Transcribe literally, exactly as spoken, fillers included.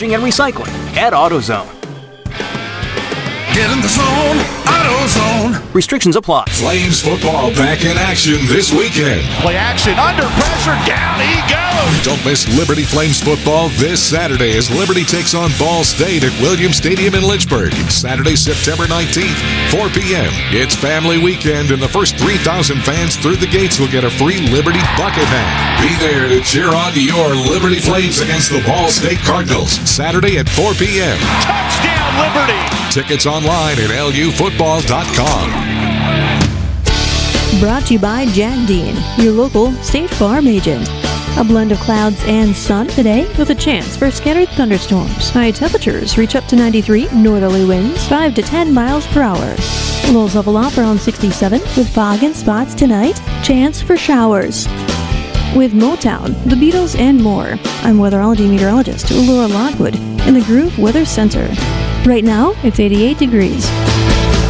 and recycling at AutoZone. Get in the zone, AutoZone. Restrictions apply. Flames football back in action this weekend. Play action under pressure, down he goes. Don't miss Liberty Flames football this Saturday as Liberty takes on Ball State at Williams Stadium in Lynchburg. Saturday, September nineteenth, four p.m. It's family weekend and the first three thousand fans through the gates will get a free Liberty bucket hat. Be there to cheer on your Liberty Flames against the Ball State Cardinals. Saturday at four p.m. Touchdown, Liberty. Tickets online at L U football dot com. Brought to you by Jack Dean, your local State Farm agent. A blend of clouds and sun today with a chance for scattered thunderstorms. High temperatures reach up to ninety-three, northerly winds five to ten miles per hour. Lows level off around sixty-seven with fog and spots tonight. Chance for showers. With Motown, the Beatles, and more, I'm weatherology meteorologist Laura Lockwood in the Groove Weather Center. Right now, it's eighty-eight degrees.